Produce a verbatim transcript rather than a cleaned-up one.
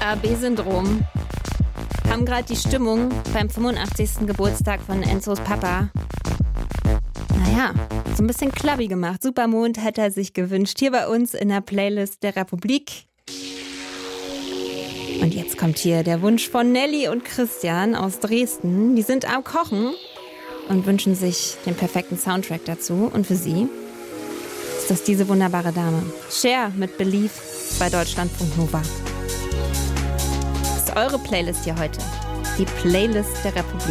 A B-Syndrom. Haben gerade die Stimmung beim fünfundachtzigsten Geburtstag von Enzos Papa, naja, so ein bisschen klabby gemacht. Supermond hat er sich gewünscht, hier bei uns in der Playlist der Republik. Und jetzt kommt hier der Wunsch von Nelly und Christian aus Dresden. Die sind am Kochen und wünschen sich den perfekten Soundtrack dazu. Und für sie ist das diese wunderbare Dame. Cher mit Believe bei Deutschlandfunk Nova. Das ist eure Playlist hier heute. Die Playlist der Republik.